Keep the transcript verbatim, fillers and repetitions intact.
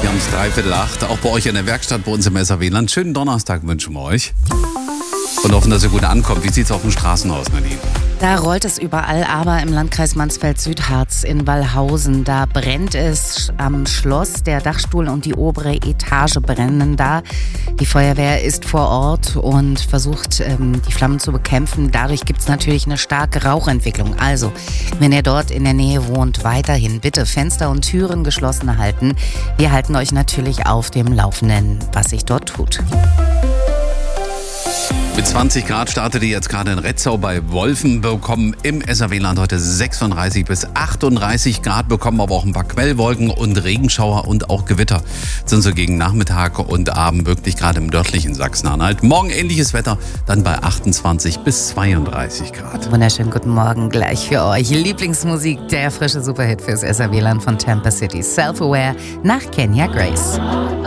Wir haben es dreiviertel acht, auch bei euch in der Werkstatt, bei uns im S A W-Land. Schönen Donnerstag wünschen wir euch. Und hoffen, dass ihr gut ankommt. Wie sieht es auf dem Straßen aus, Nadine? Da rollt es überall, aber im Landkreis Mansfeld-Südharz in Wallhausen, da brennt es am Schloss. Der Dachstuhl und die obere Etage brennen da. Die Feuerwehr ist vor Ort und versucht, ähm, die Flammen zu bekämpfen. Dadurch gibt es natürlich eine starke Rauchentwicklung. Also, wenn ihr dort in der Nähe wohnt, weiterhin bitte Fenster und Türen geschlossen halten. Wir halten euch natürlich auf dem Laufenden, was sich dort tut. Mit zwanzig Grad startete jetzt gerade in Retzau bei Wolfen, bekommen im S A W-Land heute sechsunddreißig bis achtunddreißig Grad, bekommen aber auch ein paar Quellwolken und Regenschauer und auch Gewitter. Sind so gegen Nachmittag und Abend wirklich gerade im dörflichen Sachsen-Anhalt. Morgen ähnliches Wetter, dann bei achtundzwanzig bis zweiunddreißig Grad. Wunderschönen guten Morgen gleich für euch. Lieblingsmusik, der frische Superhit fürs S A W-Land von Tampa City. Self-Aware nach Kenya Grace.